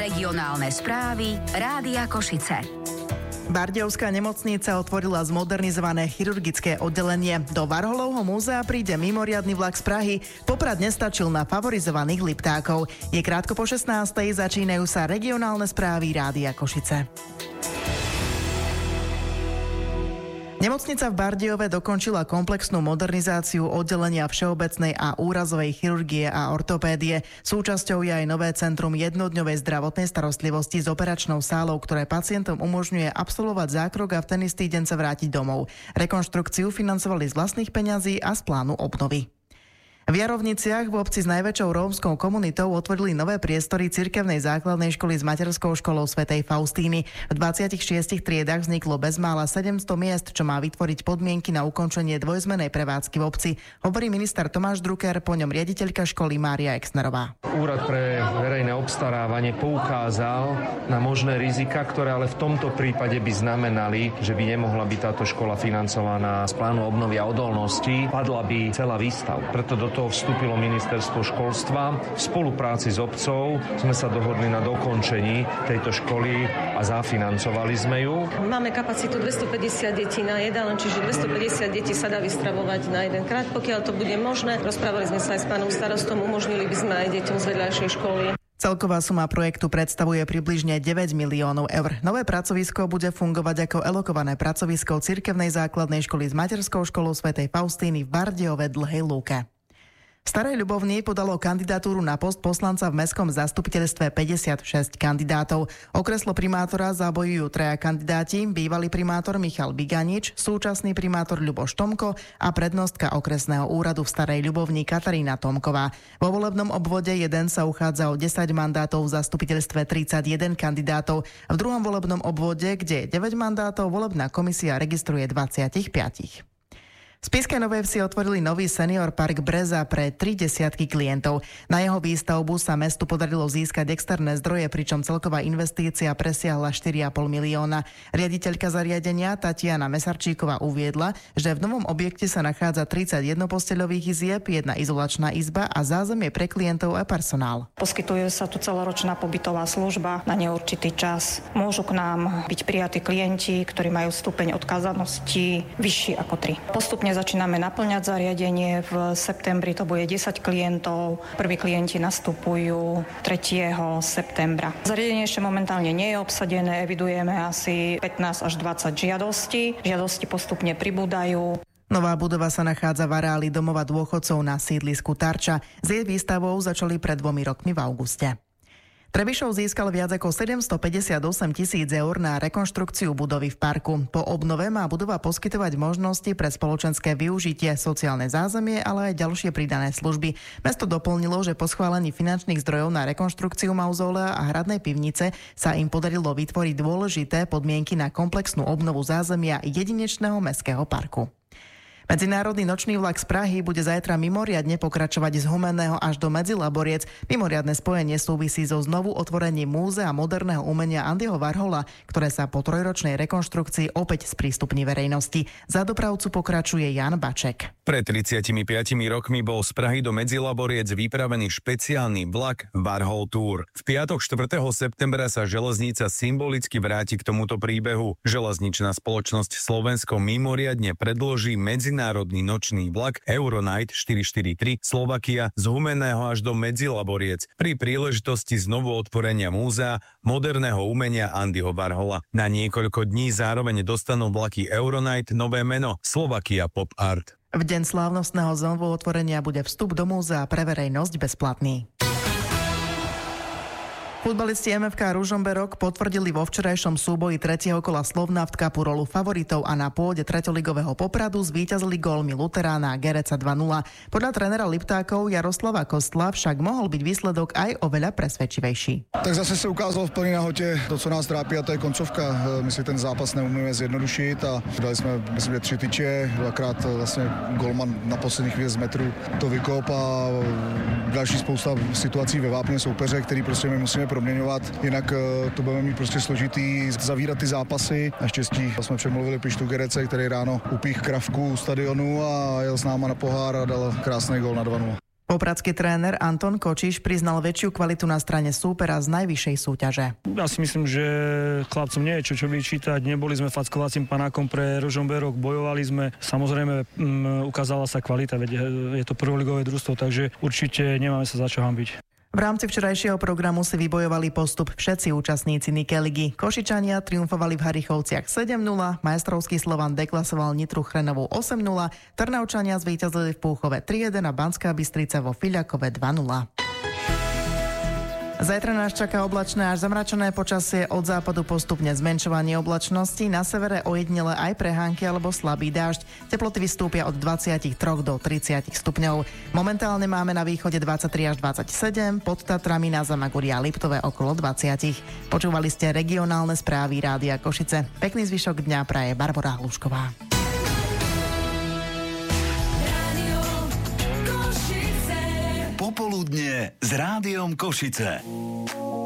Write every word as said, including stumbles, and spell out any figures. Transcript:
Regionálne správy Rádia Košice. Bardejovská nemocnica otvorila zmodernizované chirurgické oddelenie. Do Varholovho múzea príde mimoriadny vlak z Prahy. Poprad nestačil na favorizovaných liptákov. Je krátko po šestnástej, začínajú sa regionálne správy Rádia Košice. Nemocnica v Bardejove dokončila komplexnú modernizáciu oddelenia všeobecnej a úrazovej chirurgie a ortopédie. Súčasťou je aj nové centrum jednodňovej zdravotnej starostlivosti s operačnou sálou, ktoré pacientom umožňuje absolvovať zákrok a v ten istý deň sa vrátiť domov. Rekonštrukciu financovali z vlastných peňazí a z plánu obnovy. V Jarovniciach v obci s najväčšou rómskou komunitou otvorili nové priestory cirkevnej základnej školy s materskou školou svätej Faustíny. V dvadsiatich šiestich triedach vzniklo bezmála sedemsto miest, čo má vytvoriť podmienky na ukončenie dvojzmennej prevádzky v obci, hovorí minister Tomáš Drucker, po ňom riaditeľka školy Mária Exnerová. Úrad pre verejné obstarávanie poukázal na možné rizika, ktoré ale v tomto prípade by znamenali, že by nemohla byť táto škola financovaná z plánu obnovy a odolnosti, padla by celá výstavba. Preto do toho vstúpilo ministerstvo školstva. V spolupráci s obcou sme sa dohodli na dokončení tejto školy a zafinancovali sme ju. Máme kapacitu dvestopäťdesiat detí na jedálne, čiže dvestopäťdesiat detí sa dá vystravovať na jeden krát. Pokiaľ to bude možné, rozprávali sme sa aj s pánom starostom, umožnili by sme aj deťom z vedľajšej školy. Celková suma projektu predstavuje približne deväť miliónov eur. Nové pracovisko bude fungovať ako elokované pracovisko cirkevnej základnej školy s materskou školou svätej Faustíny v Bardejove Dlhej Lúke. V Starej Ľubovni podalo kandidatúru na post poslanca v mestskom zastupiteľstve päťdesiatšesť kandidátov. O kreslo primátora zabojujú traja kandidáti, bývalý primátor Michal Biganič, súčasný primátor Ľuboš Tomko a prednostka okresného úradu v Starej Ľubovni Katarína Tomková. Vo volebnom obvode jeden sa uchádza o desať mandátov, v zastupiteľstve tridsaťjeden kandidátov. V druhom volebnom obvode, kde je deväť mandátov, volebná komisia registruje dvadsaťpäť. V Spišskej Novej Vsi otvorili nový senior park Breza pre tri desiatky klientov. Na jeho výstavbu sa mestu podarilo získať externé zdroje, pričom celková investícia presiahla štyri a pol milióna. Riaditeľka zariadenia Tatiana Mesarčíková uviedla, že v novom objekte sa nachádza tridsať jednoposteľových izieb, jedna izolačná izba a zázemie pre klientov a personál. Poskytuje sa tu celoročná pobytová služba na neurčitý čas. Môžu k nám byť prijatí klienti, ktorí majú stupeň odkázanosti vyšší ako tri. Postupne začíname naplňať zariadenie. V septembri to bude desať klientov. Prví klienti nastupujú tretieho septembra. Zariadenie ešte momentálne nie je obsadené. Evidujeme asi pätnásť až dvadsať žiadostí. Žiadosti postupne pribúdajú. Nová budova sa nachádza v areáli domova dôchodcov na sídlisku Tarča. S jej výstavou začali pred dvomi rokmi v auguste. Trebišov získal viac ako sedemstopäťdesiatosem tisíc eur na rekonštrukciu budovy v parku. Po obnove má budova poskytovať možnosti pre spoločenské využitie, sociálne zázemie, ale aj ďalšie pridané služby. Mesto doplnilo, že po schválení finančných zdrojov na rekonštrukciu mauzolea a hradnej pivnice sa im podarilo vytvoriť dôležité podmienky na komplexnú obnovu zázemia jedinečného mestského parku. Medzinárodný nočný vlak z Prahy bude zajtra mimoriadne pokračovať z Humenného až do Medzilaboriec. Mimoriadne spojenie súvisí so znovu otvorením múzea moderného umenia Andyho Warhola, ktoré sa po trojročnej rekonštrukcii opäť sprístupní verejnosti. Za dopravcu pokračuje Jan Baček. Pred tridsiatimi piatimi rokmi bol z Prahy do Medzilaboriec vypravený špeciálny vlak Warhol Tour. V piatok štvrtého septembra sa železnica symbolicky vráti k tomuto príbehu. Železničná spoločnosť Slovensko mimoriadne predloží medzinárodný Národný nočný vlak Euronight štyri štyri tri Slovakia z Humenného až do Medzilaboriec pri príležitosti znovu otvorenia múzea moderného umenia Andyho Warhola. Na niekoľko dní zároveň dostanú vlaky Euronight nové meno Slovakia Pop Art. V deň slávnostného znovu otvorenia bude vstup do múzea pre verejnosť bezplatný. Futbalisti em ef ká Ružomberok potvrdili vo včerajšom súboji tretieho kola Slovnaft Cupu rolu favoritov a na pôde treťoligového Popradu zvíťazili gólmi Luterána a Gereca dva nula. Podľa trénera Liptákov Jaroslava Kostla však mohol byť výsledok aj oveľa presvedčivejší. Tak zase se ukázalo v plné nahotě to, co nás trápí, a to je koncovka. My si ten zápas neumíme zjednodušit a dali jsme, myslím, tři tyče, dvakrát vlastně golman na posledních chvíli z metru to vykop a další spousta situací ve vápně soupeře, který prostě my musíme proměňovat, jinak to budeme mít prostě složitý zavírat ty zápasy. Naštěstí jsme přemluvili Pištu Gerece, který ráno upích kravku u stadionu a jel s náma na pohár a dal krásný gól na dva nula. Popradský tréner Anton Kočiš priznal väčšiu kvalitu na strane súpera z najvyššej súťaže. Ja si myslím, že chlapcom nie je čo, čo vyčítať. Neboli sme fackovacím panákom pre Ružomberok, bojovali sme. Samozrejme, um, ukázala sa kvalita, veď je to prvoligové družstvo, takže určite nemáme sa za čo hanbiť. V rámci včerajšieho programu si vybojovali postup všetci účastníci Nike ligy. Košičania triumfovali v Harichovciach sedem nula, majstrovský Slovan deklasoval Nitru Chrenovú osem nula, Trnavčania zvíťazili v Púchove tri jeden a Banská Bystrica vo Filiakove dva nula. Zajtra nás čaká oblačné až zamračené počasie, od západu postupne zmenšovanie oblačnosti, na severe ojedinele aj prehánky alebo slabý dážď. Teploty vystúpia od dvadsaťtri do tridsať stupňov. Momentálne máme na východe dvadsaťtri až dvadsaťsedem, pod Tatrami na Zamaguri a Liptove okolo dvadsať. Počúvali ste regionálne správy Rádia Košice. Pekný zvyšok dňa praje Barbora Hlušková. Popoludne s Rádiom Košice.